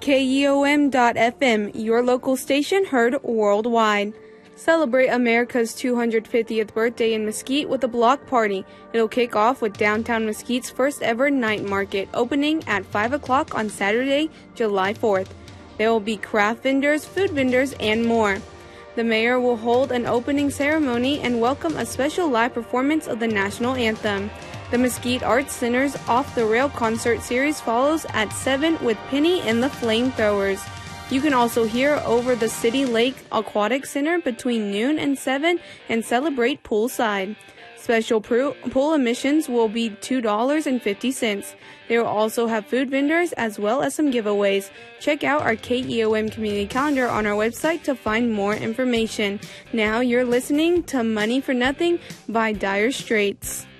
KEOM.FM, your local station heard worldwide. Celebrate America's 250th birthday in Mesquite with a block party. It'll kick off with downtown Mesquite's first ever night market, opening at 5 o'clock on Saturday, July 4th. There will be craft vendors, food vendors, and more. The mayor will hold an opening ceremony and welcome a special live performance of the national anthem. The Mesquite Arts Center's Off the Rail concert series follows at 7 with Penny and the Flamethrowers. You can also hear over the City Lake Aquatic Center between noon and 7 and celebrate poolside. Special pool admissions will be $2.50. They will also have food vendors as well as some giveaways. Check out our KEOM community calendar on our website to find more information. Now you're listening to Money for Nothing by Dire Straits.